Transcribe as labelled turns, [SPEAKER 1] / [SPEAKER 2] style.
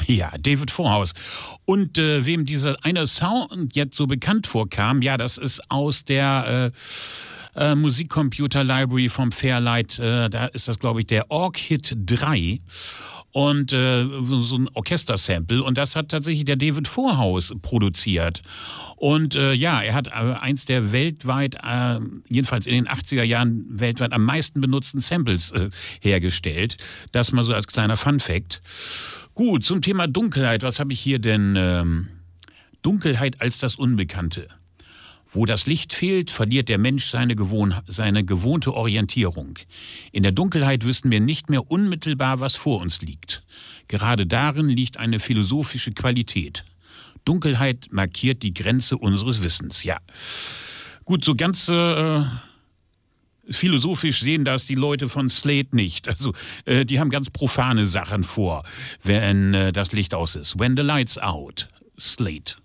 [SPEAKER 1] Ja, David Vorhaus. Und wem dieser eine Sound jetzt so bekannt vorkam, ja, das ist aus der Musikcomputer Library vom Fairlight. Da ist das, glaube ich, der Org-Hit 3. Und so ein Orchestersample. Und das hat tatsächlich der David Vorhaus produziert. Und ja, er hat eins der weltweit, jedenfalls in den 80er Jahren weltweit am meisten benutzten Samples hergestellt. Das mal so als kleiner Fun-Fact. Gut, zum Thema Dunkelheit. Was habe ich hier denn? Dunkelheit als das Unbekannte. Wo das Licht fehlt, verliert der Mensch seine gewohnte Orientierung. In der Dunkelheit wissen wir nicht mehr unmittelbar, was vor uns liegt. Gerade darin liegt eine philosophische Qualität. Dunkelheit markiert die Grenze unseres Wissens. Ja, gut, so ganz philosophisch sehen das die Leute von Slate nicht. Also die haben ganz profane Sachen vor, wenn das Licht aus ist. When the lights out, Slate.